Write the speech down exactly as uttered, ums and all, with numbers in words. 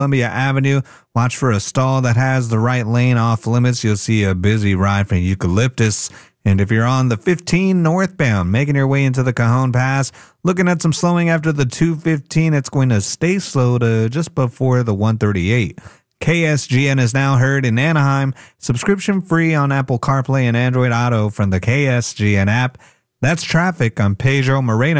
Columbia Avenue. Watch for a stall that has the right lane off limits. You'll see a busy ride from Eucalyptus. And if you're on the fifteen northbound, making your way into the Cajon Pass, looking at some slowing after the two fifteen, it's going to stay slow to just before the one thirty-eight. K S G N is now heard in Anaheim, subscription free on Apple CarPlay and Android Auto from the K S G N app. That's traffic. I'm Pedro Moreno.